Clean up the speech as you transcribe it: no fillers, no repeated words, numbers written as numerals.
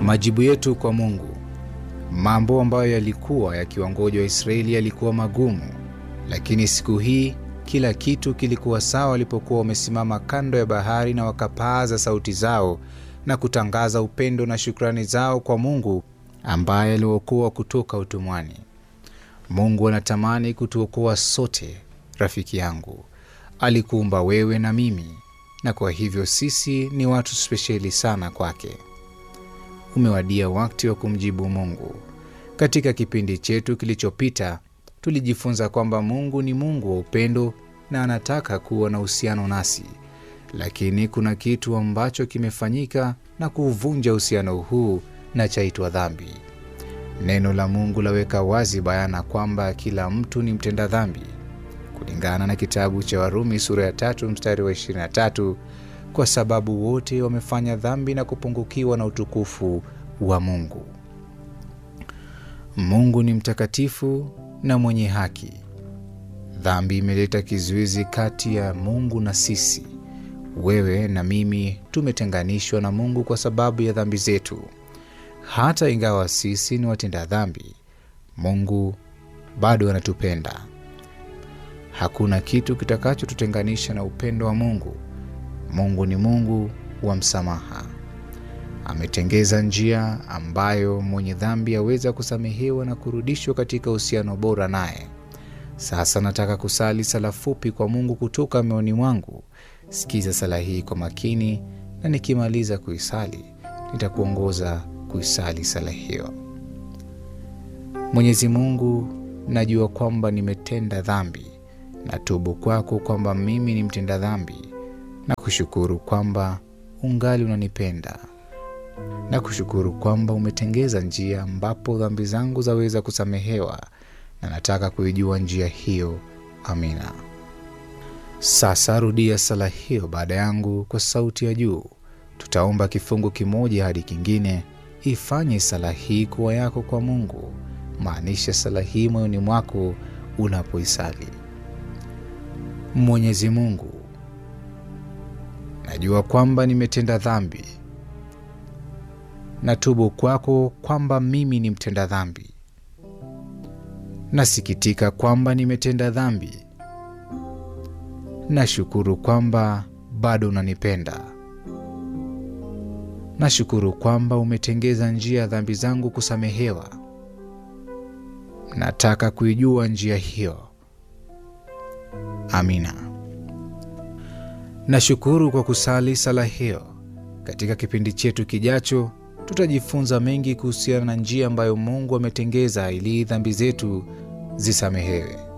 Majibu yetu kwa Mungu. Mambo ambayo yalikuwa yakiwangoja Waisraeli yalikuwa magumu, lakini siku hii kila kitu kilikuwa sawa walipokuwa wamesimama kando ya bahari na wakapaaza sauti zao na kutangaza upendo na shukrani zao kwa Mungu ambaye aliwaokoa kutoka utumwani. Mungu anatamani kutuokoa sote, rafiki yangu. Alikuumba wewe na mimi, na kwa hivyo sisi ni watu spesheli sana kwake. Umewadia wakati wa kumjibu Mungu. Katika kipindi chetu kilichopita, tulijifunza kwamba Mungu ni Mungu wa upendo na anataka kuwa na uhusiano nasi. Lakini kuna kitu ambacho kimefanyika na kuvunja uhusiano huu, na chaitwa dhambi. Neno la Mungu laweka wazi bayana kwamba kila mtu ni mtenda dhambi. Kulingana na kitabu cha Warumi sura ya 3 mstari wa 23, kwa sababu wote wamefanya dhambi na kupungukiwa na utukufu wa Mungu. Mungu ni mtakatifu na mwenye haki. Dhambi imeleta kizuizi kati ya Mungu na sisi. Wewe na mimi tumetenganishwa na Mungu kwa sababu ya dhambi zetu. Hata ingawa sisi ni watenda dhambi, Mungu bado anatupenda. Hakuna kitu kitakachotutenganisha na upendo wa Mungu. Mungu ni Mungu wa msamaha. Ametengeza njia ambayo mwenye dhambi aweza kusamehewa na kurudishwa katika uhusiano bora naye. Sasa nataka kusali sala fupi kwa Mungu kutoka moyoni mwangu. Sikiza sala hii kwa makini, na nikimaliza kuisali nitakuongoza kuisali sala hiyo. Mwenyezi Mungu, najua kwamba nimetenda dhambi. Natubu kwako kwamba mimi ni mtenda dhambi. Na kushukuru kwamba ungali unanipenda. Na kushukuru kwamba umetengeza njia ambapo dhambi zangu zaweza kusamehewa, na nataka kuijua njia hiyo. Amina. Sasa rudia sala hiyo baada yangu kwa sauti ya juu. Tutaomba kifungu kimoja hadi kingine. Ifanye sala hii kuwa yako kwa Mungu. Maanisha sala hii moyoni mwako unapoisali. Mwenyezi Mungu, najua kwamba nimetenda dhambi. Natubu kwako kwamba mimi ni mtenda dhambi. Nasikitika kwamba nimetenda dhambi. Nashukuru kwamba bado unanipenda. Nashukuru kwamba umetengeza njia ya dhambi zangu kusamehewa. Nataka kuijua njia hiyo. Amina. Nashukuru kwa kusali sala hiyo. Katika kipindi chetu kijacho, tutajifunza mengi kuhusiana na njia ambayo Mungu ametengeza ili dhambi zetu zisamehewe.